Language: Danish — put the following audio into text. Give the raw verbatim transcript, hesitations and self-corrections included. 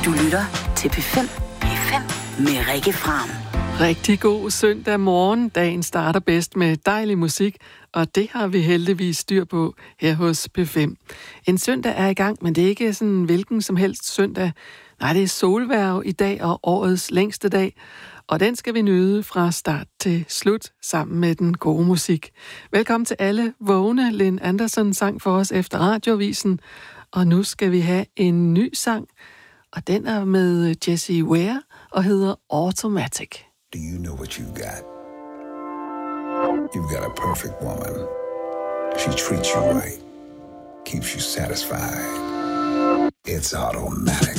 Du lytter til P fem. P fem med Rikke Fram. Rigtig god søndag morgen. Dagen starter bedst med dejlig musik, og det har vi heldigvis styr på her hos P fem. En søndag er i gang, men det er ikke sådan en hvilken som helst søndag. Nej, det er solværv i dag og årets længste dag, og den skal vi nyde fra start til slut sammen med den gode musik. Velkommen til alle vågne. Lynn Anderson sang for os efter radioavisen, og nu skal vi have en ny sang, og den er med Jessie Ware og hedder Automatic. Do you know what you've got? You've got a perfect woman. She treats you right, keeps you satisfied. It's automatic.